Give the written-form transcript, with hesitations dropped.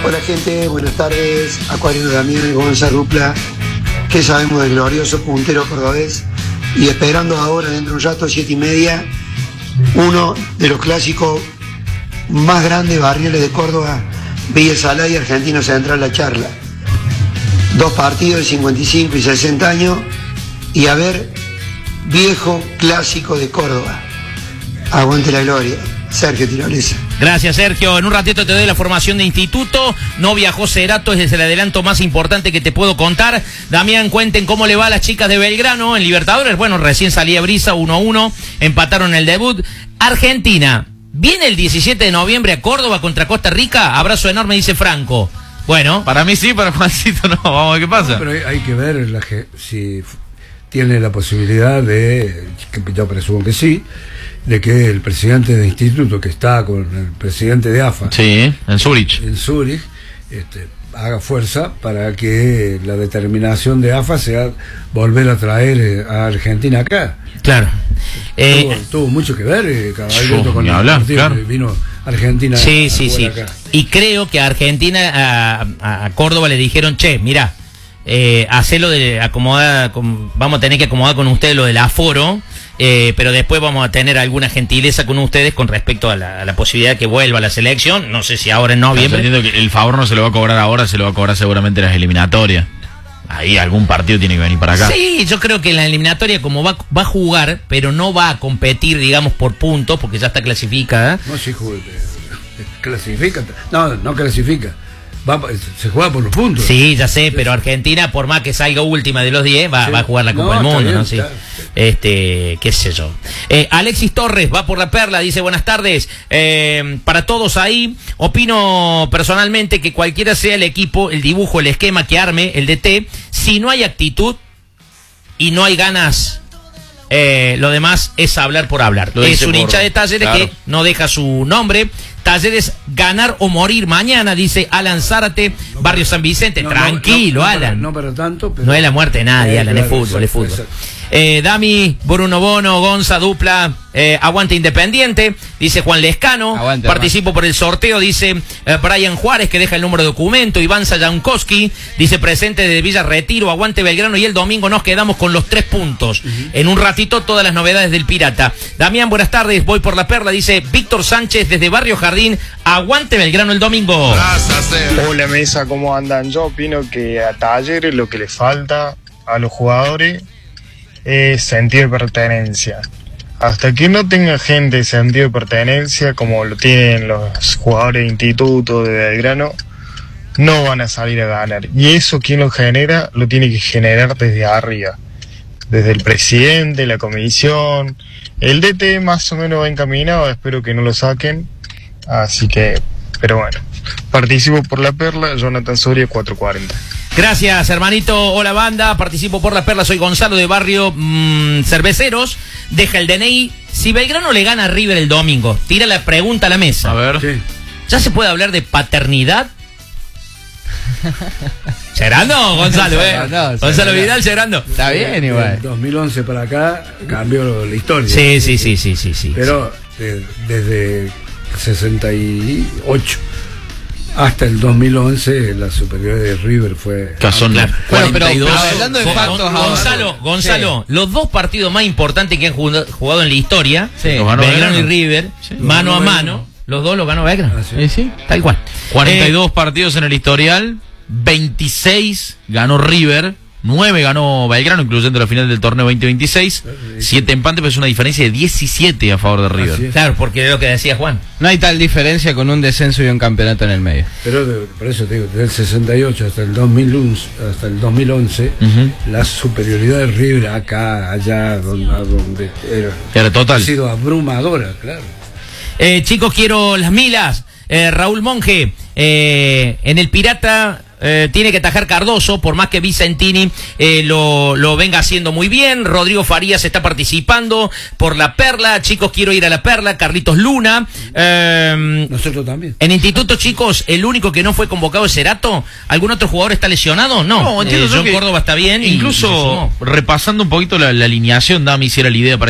Hola gente, buenas tardes. Acuario Damián, Gonza Dupla. ¿Qué sabemos del glorioso puntero cordobés? Y esperando ahora, dentro de un rato, 7:30, uno de los clásicos más grandes barriales de Córdoba, Villa Salá y Argentino Central La Charla. 2 partidos de 55 y 60 años y a ver, viejo clásico de Córdoba. Aguante la gloria. Sergio Tirolesa. Gracias, Sergio. En un ratito te doy la formación de instituto. No viajó Cerato, es el adelanto más importante que te puedo contar. Damián, cuenten cómo le va a las chicas de Belgrano en Libertadores. Bueno, recién salía Brisa, 1-1, empataron el debut. Argentina, viene el 17 de noviembre a Córdoba contra Costa Rica. Abrazo enorme, dice Franco. Bueno. Para mí sí, para Juancito no. Vamos a ver qué pasa. No, pero hay que ver si tiene la posibilidad de, que yo presumo que sí, de que el presidente de instituto, que está con el presidente de AFA, sí, en Zurich, haga fuerza para que la determinación de AFA sea volver a traer a Argentina acá. Claro. Tuvo mucho que ver, Caballero, con el partido, claro. Vino Argentina. Sí. Acá. Y creo que a Argentina, a Córdoba le dijeron, che, mirá, hacelo de acomodar, vamos a tener que acomodar con ustedes lo del aforo, pero después vamos a tener alguna gentileza con ustedes con respecto a la posibilidad de que vuelva a la selección. No sé si ahora en noviembre. Entendiendo que el favor no se lo va a cobrar ahora, se lo va a cobrar seguramente en las eliminatorias. Ahí algún partido tiene que venir para acá. Sí, yo creo que en la eliminatoria, como va a jugar, pero no va a competir, digamos, por puntos, porque ya está clasificada. No, sí, clasifica. No clasifica. Se juega por los puntos. Sí, ya sé, pero Argentina, por más que salga última de los 10, va a jugar la Copa del Mundo, bien, ¿no? Sí. Claro. Qué sé yo. Alexis Torres va por la Perla, dice buenas tardes. Para todos ahí, opino personalmente que cualquiera sea el equipo, el dibujo, el esquema que arme, el DT, si no hay actitud y no hay ganas, lo demás es hablar por hablar. Es un hincha de Talleres, claro, que no deja su nombre. Talleres ganar o morir mañana, dice Alan Zárate, Barrio San Vicente. Tranquilo, Alan. No para tanto. Pero... No es la muerte de nadie, Alan, claro, es fútbol. Dami, Bruno Bono, Gonza, Dupla, aguante Independiente, dice Juan Lescano. Aguante, participo por el sorteo, dice Brian Juárez, que deja el número de documento. Iván Sayankowski dice presente de Villa Retiro, aguante Belgrano, y el domingo nos quedamos con los 3 puntos. En un ratito todas las novedades del Pirata. Damián, buenas tardes, voy por la Perla, dice Víctor Sánchez desde Barrio Jardín, aguante Belgrano el domingo. Hola mesa, ¿cómo andan? Yo opino que a Talleres lo que le falta a los jugadores es sentido de pertenencia. Hasta que no tenga gente sentido de pertenencia como lo tienen los jugadores de instituto, de Belgrano, no van a salir a ganar. Y eso, quien lo genera, lo tiene que generar desde arriba, desde el presidente, la comisión. El DT más o menos va encaminado, espero que no lo saquen. Así que, pero bueno, participo por la Perla, Jonathan Soria, 440. Gracias, hermanito. Hola, banda. Participo por la Perla. Soy Gonzalo de Barrio Cerveceros. Deja el DNI. Si Belgrano le gana a River el domingo, tira la pregunta a la mesa. A ver. Sí. ¿Ya se puede hablar de paternidad? Gerando, Gonzalo, Gonzalo Vidal, Gerando. Está bien, igual. Del 2011 para acá cambió la historia. Sí. Pero desde 68 hasta el 2011 la superioridad de River fue... Bueno, 42. Pero hablando de factos, Gonzalo, sí, los 2 partidos más importantes que han jugado en la historia, sí, Belgrano y River, sí, mano a mano, los 2 los ganó Belgrano. Sí, tal cual. 42 partidos en el historial, 26 ganó River, 9 ganó Belgrano, incluyendo la final del torneo 2026, 7 empates, pero es una diferencia de 17 a favor de River. Claro, porque es lo que decía Juan. No hay tal diferencia con un descenso y un campeonato en el medio. Pero por eso te digo, desde el 68 hasta el 2011, la superioridad de River acá, allá, donde era total. Ha sido abrumadora, claro. Chicos, quiero las milas. Raúl Monge, en el Pirata... tiene que atajar Cardoso, por más que Vicentini lo venga haciendo muy bien. Rodrigo Farías está participando por la Perla. Chicos, quiero ir a la Perla. Carlitos Luna. Nosotros también. En instituto, chicos, el único que no fue convocado es Cerato. ¿Algún otro jugador está lesionado? No, entiendo yo que Córdoba está bien. Incluso repasando un poquito la alineación, Dami, si era la idea para